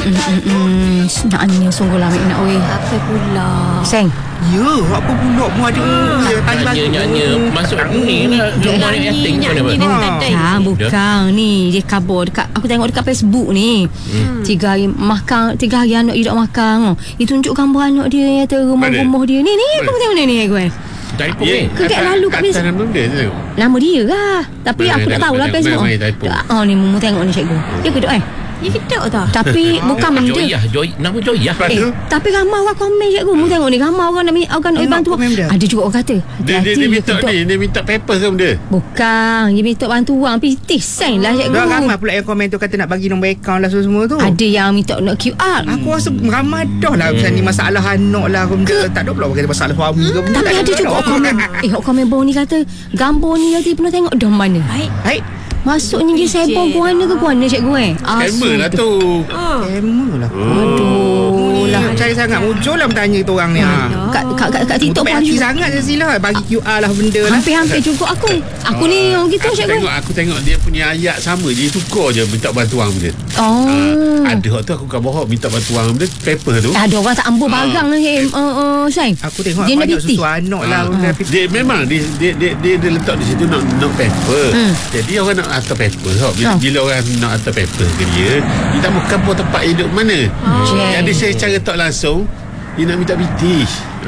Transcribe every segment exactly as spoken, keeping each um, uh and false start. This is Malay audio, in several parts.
Hmm, Naknya sungguh lama nak weh. Apa pula? Seng. Ya, apa pula mu ada ya pagi-pagi. Nyanyi masuk ni lah. Rumah ni acting mana apa? Ha, bukan ni dia kabur dekat aku tengok dekat Facebook ni. Hmm. Tiga hari makan, tiga hari anak dia tak makan. Dia tunjuk gambar anak dia yang rumah-rumah dia. Ni ni apa tengok ni ni gue. Typo ni. Kekek lalu kat Facebook. Nama dia tu. Nama dia lah. Tapi aku tak tahulah Facebook. Oh ni mu tengok ni cikgu. Dia kedok eh. Ya kita tak. Tapi bukan benda. Joyah, Joy, nama Joyah. Eh, tapi ramai orang komen cikgu. Mu tengok ni ramai orang nak orang nak bantu. Ada juga orang kata. Dia dia minta ni, dia minta paper ke benda? Bukan, dia minta bantuan pitih sen lah cikgu. Dah ramai pula yang komen tu kata nak bagi nombor akaun lah semua tu. Ada yang minta nak Q R. Aku rasa ramai dah lah macam ni masalah anak lah benda. Tak ada pula kata masalah suami ke benda. Tapi ada juga orang komen. Eh, orang komen bawah ni kata gambar ni nanti pernah tengok dah mana. Baik. Baik. Maksudnya dia sembang ke mana ke mana cikgu eh? Scammer lah tu. Scammer lah. Aduh lah. Cari sangat muncul lah bertanya tu orang ni. Kat kat kat, kat TikTok pun hati sangat je sila bagi Q R lah benda lah. Hampir-hampir juga aku. Aku ni orang gitu aku cikgu. Tengok aku tengok dia punya ayat sama je, tukar je minta bantuan benda. Oh. Uh, ada hak tu aku khabar hak minta bantuan benda paper tu. Ada orang tak ambil barang ni. Eh uh, uh, Syai. Aku tengok dia banyak susu anak lah. Dia memang dia dia dia, dia, dia letak di situ nak nak paper. Hmm. Jadi orang nak hantar paper. So, bila, oh. bila orang nak hantar paper ke dia, dia tak mahu kampung tempat hidup mana. Oh. Jadi saya cara tak langsung dia nak minta pitih.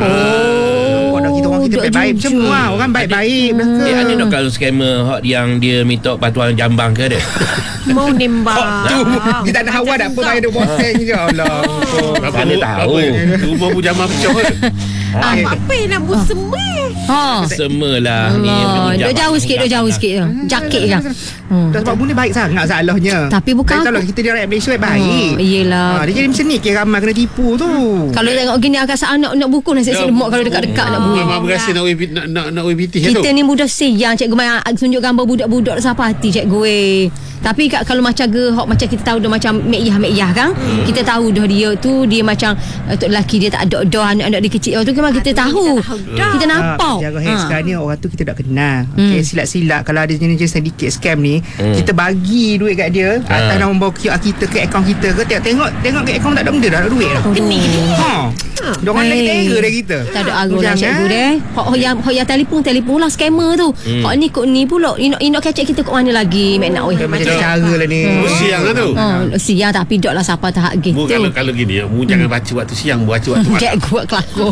Oh, uh, kita orang kita baik-baik semua. Orang baik-baik belaka. Eh, ada nak kalau scammer hot yang dia minta bantuan jambang ke ada? Mau nembang. Dia tak ada hawa dah apa saya ada boseng je. Allah. Mana tahu. Rumah pun jambang pecah ke? Apa yang nak buat semua? Ha. Semelah ni. Dok jauh sikit, dok jauh sikit tu. Jakit kan. Hmm. Sebab bunda baik sangat salahnya. Tapi bukan kalau kita di rakyat Malaysia baik. Hmm, iyalah. Ha, dia jadi macam ni kira ramai kena tipu tu. Kalau tengok gini agak anak nak buku nasi lemak kalau dekat-dekat nak buku. Mama berasa nak nak nak nak pitih tu. Kita ni budak siang cikgu mai tunjuk gambar budak-budak siapa hati cikgu eh. Tapi kalau macam ge hok macam kita tahu dah macam mekiyah-mekiyah kan. Hmm. Kita tahu dah dia tu dia macam untuk lelaki dia tak ada dah anak-anak dia kecil tu memang kita tahu. Kita nampak. Jaga ha. Sekarang ni orang tu kita tak kenal. Okey, hmm. silap-silap kalau ada jenis-jenis sedikit scam ni, hmm. kita bagi duit kat dia ha. atas nama bawa Q R kita ke akaun kita ke tengok tengok ke akaun tak ada benda dah ada duit dah. Geni-geni. Ha. Diorang lagi terror dah kita. Tak ada arah lah cikgu deh. Hok yang hok yang telefon telefon lah scammer tu. Hmm. Hok ni kok ni pula inok inok kecek kita kok mana lagi mek nak weh. Macam cara lah ni. Hmm. Siang lah tu. Oh, siang tapi dok lah siapa tak gitu. Kalau kalau gini mu jangan baca waktu siang, baca waktu malam. Cikgu kelakor.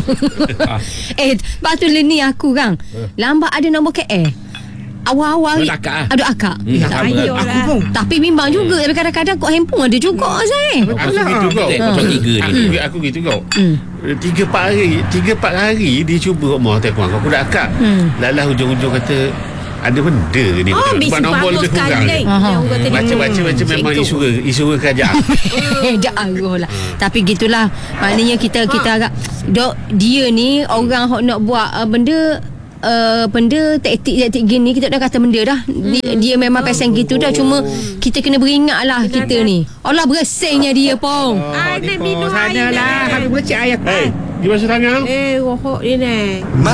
Eh, batu ni aku kan. Lambat ada nombor K L. Awal-awal ada akak. Hmm, aku pun. Tapi bimbang juga. Tapi kadang-kadang kok handphone ada juga saya. Aku gitu kau. Aku aku gitu kau. Tiga empat hari, tiga empat hari dia cuba mau telefon aku dah akak. Lalah hujung-hujung kata ada benda ni oh, sebab nombor lebih kurang. Baca-baca macam memang isu isu kerajaan. Dah arah lah. Tapi gitulah. Maknanya kita kita agak dok dia ni orang hok nak buat uh, benda Uh, benda taktik-taktik gini kita dah kata benda dah dia, dia memang pasang gitu dah cuma kita kena beringat lah kita ni Allah bersihnya dia pong ah, nak minum air lah habis bercik air hey, di masa tangan eh rohok dia ni